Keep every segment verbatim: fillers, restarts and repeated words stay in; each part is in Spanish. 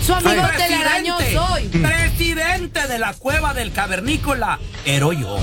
Su amigo telaraño soy. Presidente de la cueva del cavernícola, pero yo.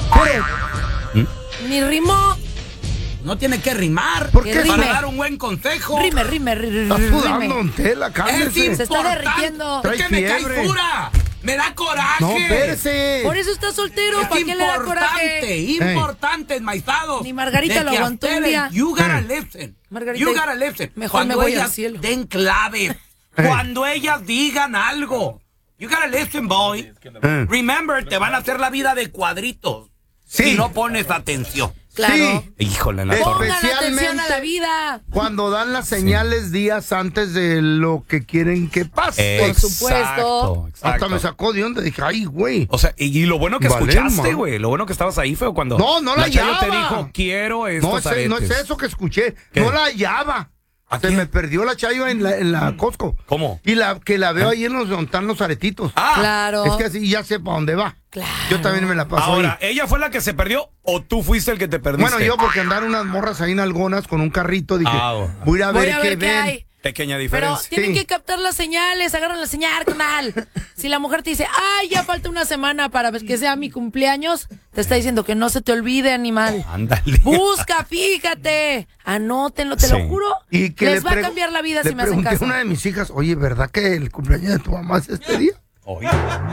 ¿Mm? Ni rimó. No tiene que rimar. ¿Por qué? Para Rime. dar un buen consejo. Rime, rime, rime. Está sudando, don Tela, cálmese. Se está derritiendo. Es que me cae dura. Me da coraje. No, espérese. Por eso está soltero. Es ¿Para qué le da coraje? importante, importante, enmaizados. Ni Margarita lo aguantó un día. You gotta listen. Margarita, you gotta listen. mejor Cuando me voy ellas al cielo. den claves. Cuando ellas digan algo. You gotta listen, boy. Remember, te van a hacer la vida de cuadritos. Sí. Si no pones atención. Claro. Sí. Híjole, la Pongan Especialmente atención a la vida. cuando dan las señales días antes de lo que quieren que pase. Por supuesto. Hasta me sacó de onda. Dije, ay, güey. O sea, y, y lo bueno que Vale, escuchaste, ma. güey. Lo bueno que estabas ahí, feo, cuando No, no la Chayo te hallaba. dijo, quiero estos No es, aretes. no es eso que escuché. ¿Qué? No la hallaba. ¿A Se quién? me perdió la Chayo en la, en la Costco. ¿Cómo? Y la que la veo ahí en los donde están los aretitos. Ah, Claro. Es que así ya sé para dónde va. Claro. Yo también me la paso ahora, ahí. ¿ella fue la que se perdió o tú fuiste el que te perdiste? Bueno, yo porque andaron unas morras ahí en algonas con un carrito, dije, Ah, bueno. voy a ir a ver, Voy a ver qué qué ven. hay. Pequeña Pero diferencia. tienen Sí. que captar las señales, agarran la señal, canal. Si la mujer te dice, ay, ya falta una semana para que sea mi cumpleaños, te está diciendo que no se te olvide, animal. Ándale. Busca, fíjate, anótenlo, te Sí. lo juro. Y que les le va a pregu- cambiar la vida le si me hacen pregunté caso. a una de mis hijas, oye, ¿verdad que el cumpleaños de tu mamá es este día? Oye.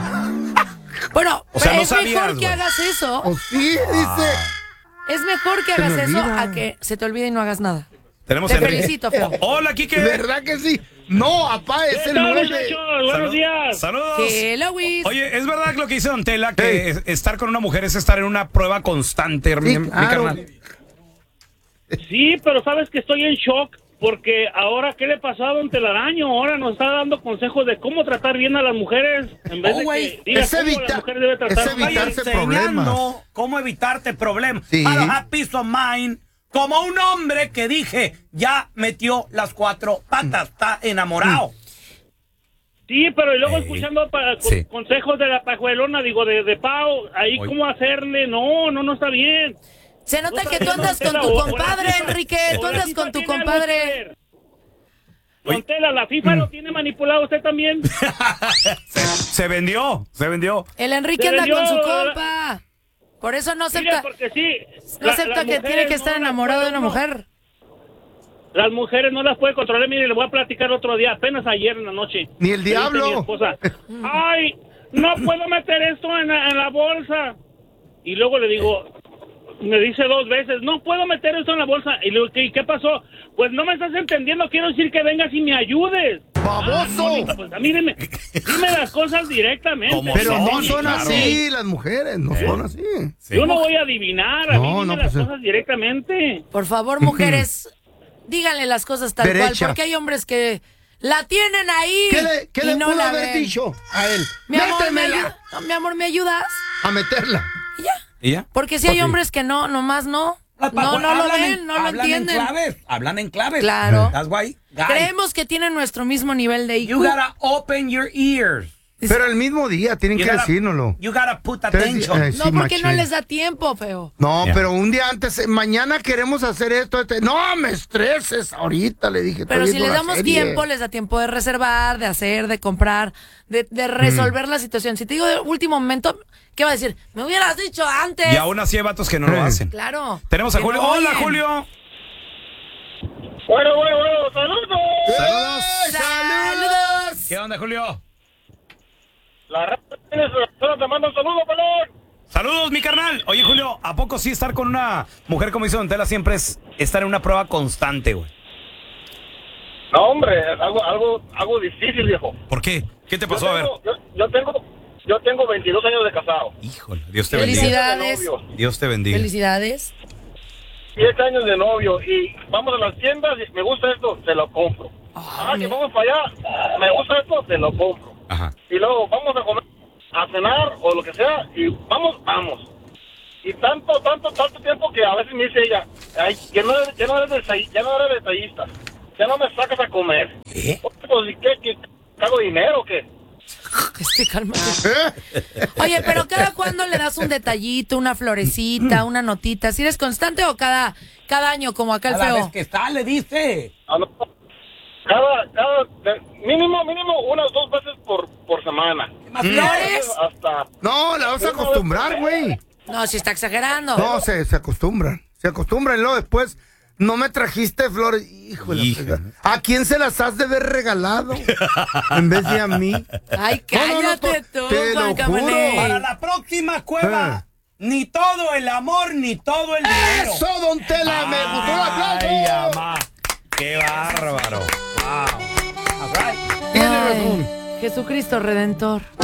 Bueno, O sea, pero no es sabías, mejor que güey. hagas eso. O sí, dice. Es mejor que Se me hagas eso olvida. a que se te olvide y no hagas nada. Tenemos Te a Enrique. felicito, feo. Hola, Kike. ¿Verdad que sí? No, apá, es el nueve. Salud- Buenos días. Saludos. Hello, Wiz. Oye, ¿es verdad lo que dice Don Tela, que Hey. es- estar con una mujer es estar en una prueba constante, mi, mi claro. carnal? Sí, pero sabes que estoy en shock porque ahora, ¿qué le pasó a Don Telaraño? Ahora nos está dando consejos de cómo tratar bien a las mujeres en vez Oh, de güey, que diga es cómo evita- la mujer debe tratar. es evitar- evitarse Vaya enseñando problemas. cómo evitarte problemas. Sí. Para have peace of mind. Como un hombre que dije, ya metió las cuatro patas, está enamorado. Sí, pero y luego Ey. escuchando pa- con- Sí. consejos de la pajuelona, digo, de, de Pau, ahí Oye. cómo hacerle, no, no, no está bien. Se nota No que tú sabes, andas Don con Tela, tu o- compadre, o la FIFA- Enrique. Tú o la andas FIFA con tu tiene algo compadre. que ver. Oye. Don Tela, la FIFA lo tiene manipulado usted también. Se, se vendió, se vendió. El Enrique Se anda vendió, con su ¿verdad? compa. Por eso no Mire, acepta, porque sí. no la- acepta las que tiene mujeres que estar no las enamorado de puede una uno- mujer. Las mujeres no las puede controlar. Mire, le voy a platicar otro día, apenas ayer en la noche. Ni el Me dice diablo. mi esposa, ay, no puedo meter esto en la, en la bolsa. Y luego le digo, me dice dos veces, no puedo meter esto en la bolsa. Y le digo, ¿qué, qué pasó? Pues no me estás entendiendo, quiero decir que vengas y me ayudes. ¡Baboso! Pues a mí dime, dime las cosas directamente. ¿Cómo Pero no Sí, son claro. así las mujeres, no son así. Sí. Yo no voy a adivinar, a mí No, dime no, las pues, cosas directamente. Por favor, mujeres, díganle las cosas tal Derecha. cual, porque hay hombres que la tienen ahí ¿Qué le, qué y le no pudo la haber ven. dicho a él? Mi amor, ¿me Métemela ayuda- no, mi amor, ¿me ayudas? a meterla. Y ya. ¿Y ya? Porque si hay Pues sí. hombres que no, nomás no. Las No, pajuelas no lo hablan ven, en- no lo hablan entienden. en claves, hablan en claves. Claro. That's why, guys, Creemos que tienen nuestro mismo nivel de I you Q. gotta open your ears. Pero el mismo día tienen You que gotta- decírnoslo. You gotta put Tres attention. días, eh, No, sí, porque no machín. les da tiempo, feo. No, Ya. pero un día antes, eh, mañana queremos hacer esto, este. No me estreses ahorita, le dije. Pero estoy si viendo les la damos serie. tiempo, les da tiempo de reservar, de hacer, de comprar, de, de resolver la situación. Si te digo de último momento, ¿qué va a decir? Me hubieras dicho antes. Y aún así hay vatos que no lo Eh. hacen. Claro. Tenemos a Que Julio. no Hola, oyen. Julio. Bueno, bueno, bueno, saludos. Saludos. ¡Saludos! ¿Qué onda, Julio? La raza tiene su- te manda un saludo, pelón. Saludos, mi carnal. Oye, Julio, ¿a poco sí estar con una mujer como dice Don Tela siempre es estar en una prueba constante, güey? No, hombre, es algo, algo, algo difícil, viejo. ¿Por qué? ¿Qué te Yo pasó? A ver. tengo, yo, yo tengo, yo tengo veintidós años de casado. Híjole, Dios te bendiga. Felicidades. De novio, Dios te bendiga. Felicidades. siete años de novio y vamos a las tiendas y me gusta esto, se lo compro. Ah, que vamos para allá, me gusta esto, se lo compro. Ajá. Y luego vamos a comer, a cenar o lo que sea y vamos, vamos. Y tanto, tanto, tanto tiempo que a veces me dice ella, ay, ya no eres, ya no eres, detall- ya no eres detallista, ya no me sacas a comer. ¿Eh? Pues, ¿y qué? ¿Qué? ¿Cago dinero o qué? Este, cálmate. Oye, pero cada cuándo le das un detallito, una florecita, una notita. ¿Si eres constante o cada, cada año como acá el Cada vez feo? que está, le dice. Ah, no. Cada, cada, de- mínimo, mínimo unas dos veces por, por semana. ¿Más flores? Hasta... No, la vas a acostumbrar, güey. No, si está exagerando. No, se, se acostumbran. Se acostumbran y luego después no me trajiste flores. Híjole. Híjole. ¿A quién se las has de ver regalado? En vez de a mí. Ay, No, no, no, cállate to- tú, te lo Juan juro. Camaney. Para la próxima cueva, Ah. ni todo el amor, ni todo el dinero. ¡Eso, don Tela! ¡Me gustó el aplauso! Ay, amá. ¡Qué bárbaro! Wow. All right. Tiene Ay, razón. Jesucristo Redentor.